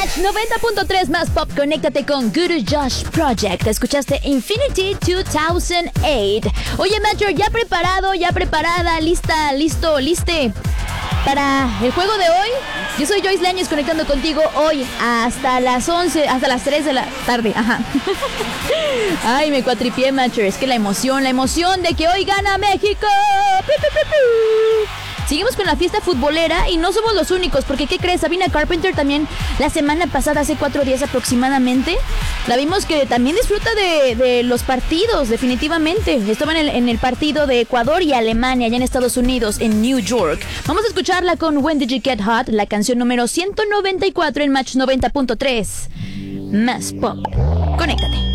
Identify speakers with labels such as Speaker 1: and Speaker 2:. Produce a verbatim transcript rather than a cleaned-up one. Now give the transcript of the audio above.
Speaker 1: Match noventa punto tres más pop, conéctate con Guru Josh Project. Escuchaste Infinity dos mil ocho. Oye, Matcher, ¿ya preparado, ya preparada, lista, listo, liste para el juego de hoy? Yo soy Joyce Lañez conectando contigo hoy hasta las once, hasta las tres de la tarde. Ajá. Ay, me cuatripié, Matcher. Es que la emoción, la emoción de que hoy gana México. ¡Pi, pi, pi, pi! Seguimos con la fiesta futbolera y no somos los únicos, porque ¿qué crees? Sabrina Carpenter también la semana pasada, hace cuatro días aproximadamente, la vimos que también disfruta de, de los partidos, definitivamente. Estaba en el, en el partido de Ecuador y Alemania, allá en Estados Unidos, en New York. Vamos a escucharla con When Did You Get Hot, la canción número ciento noventa y cuatro en Match noventa punto tres. Más pop. Conéctate.